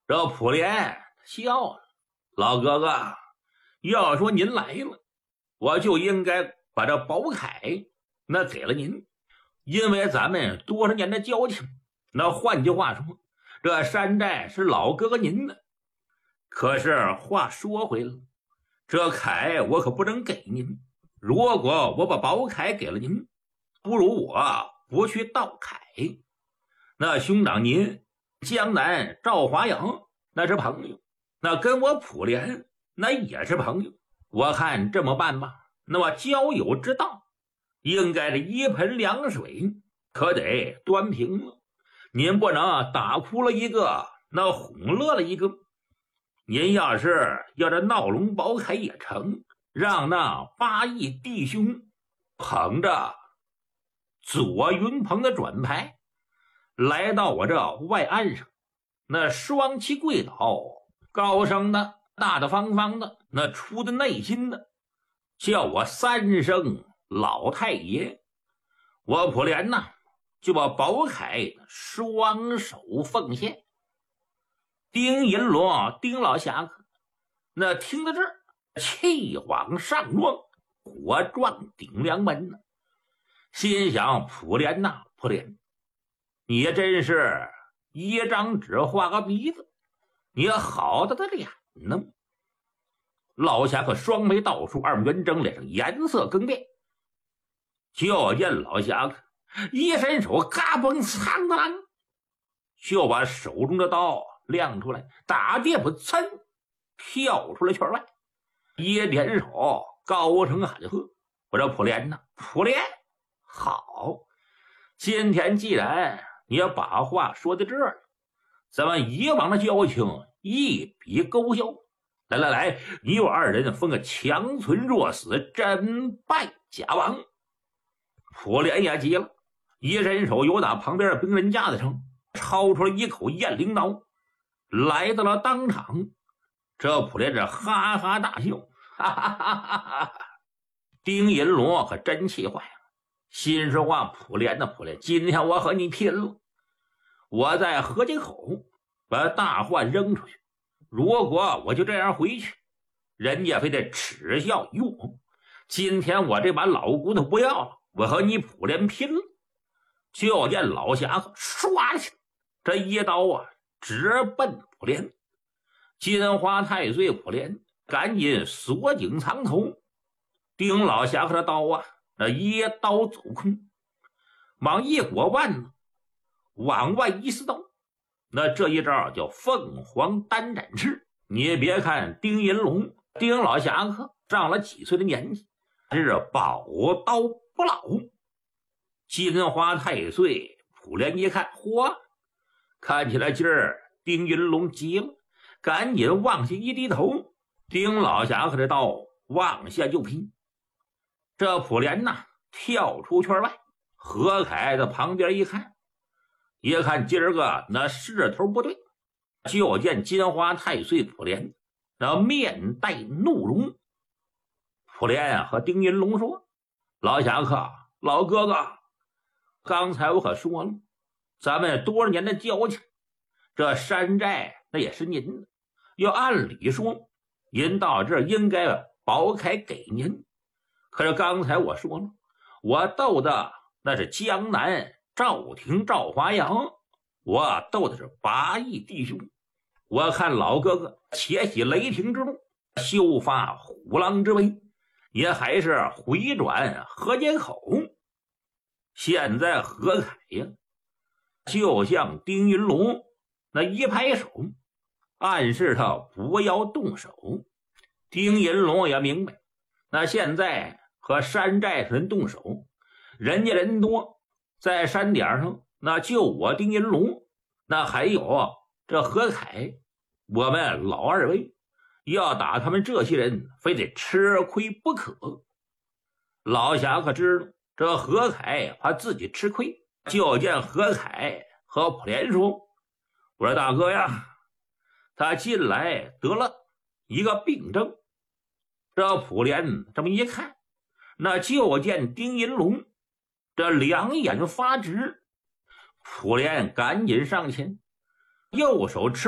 这普莲笑了，老哥哥，要说您来了，我就应该把这宝铠那给了您，因为咱们多少年的交情。那换句话说，这山寨是老哥哥您的。可是话说回了，这铠我可不能给您。如果我把宝铠给了您，不如我不去盗铠。那兄长您江南赵华阳那是朋友，那跟我普莲那也是朋友。我看这么办吧，那么交友之道应该是一盆凉水，可得端平了。您不能打哭了一个，那哄乐了一个。您要是要这闹龙宝铠也成，让那8亿弟兄捧着左云鹏的转牌来到我这外岸上，那双膝跪倒，高声的大大方方的，那出自内心的叫我3声老太爷，我普莲呐就把宝铠双手奉献。丁银罗丁老侠客那听到这儿，气往上撞，火撞顶梁门呢，心想普莲呐，普莲，你真是一张纸画个鼻子，你好大的脸呢！老侠客双眉倒竖，二目圆睁，脸上颜色更变。就见老侠客一伸手，嘎嘣苍的啷，就把手中的刀亮出来，打地步噌跳出了圈外，一点手，高声喊喝：“我说普莲呐，普莲，好！今天既然你要把话说到这儿，咱们以往的交情一笔勾销。来来来，你我二人分个强存弱死，真败假亡。”普莲也急了，一伸手由打旁边的兵刃架子上抄出了一口雁翎刀，来到了当场。这普莲这哈哈大笑，哈哈哈哈哈哈！丁银罗可真气坏了，心说话：普莲的普莲，今天我和你拼了！我在河街口把大患扔出去，如果我就这样回去，人家非得耻笑于我。今天我这把老骨头不要了，我和你普莲拼了！就见老侠客唰了起来，这一刀啊直奔普莲。金花太岁普莲赶紧锁颈藏头，丁老侠客的刀啊那一刀走空，往一裹腕子，往外一撕刀。那这一招叫凤凰单展翅。你别看丁银龙丁老侠客上了几岁的年纪，是宝刀不老。金花太岁普莲一看，嚯，看起来今儿丁银龙急了，赶紧往下一低头，丁老侠客的刀往下就劈。这普莲呐跳出圈外，何凯在旁边一看今儿个那势头不对，就见金花太岁普莲那面带怒容。普莲和丁银龙说：“老侠客，老哥哥，刚才我可说了，咱们多少年的交情，这山寨那也是您的，要按理说您到这儿应该宝铠给您。可是刚才我说了，我斗的那是江南赵廷赵华阳，我斗的是8亿弟兄。我看老哥哥且喜雷霆之怒，休发虎狼之威，也还是回转河街口。现在何凯呀就像丁云龙那一拍手，暗示他不要动手。丁银龙也明白，那现在和山寨人动手，人家人多，在山点上那就我丁银龙，那还有这何凯，我们老二位要打他们这些人，非得吃亏不可。老侠可知道这何凯怕自己吃亏，就见何凯和普莲说：“我说大哥呀，他近来得了一个病症。”这普莲这么一看，那就见丁银龙这两眼发直。普莲赶紧上前，右手持